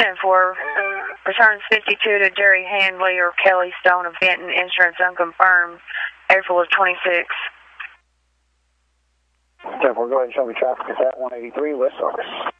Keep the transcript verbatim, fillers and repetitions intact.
ten four, returns fifty-two to Jerry Handley or Kelly Stone of Benton, insurance unconfirmed, April of twenty-six. ten four, go ahead and show me traffic at that one eighty-three, West Service.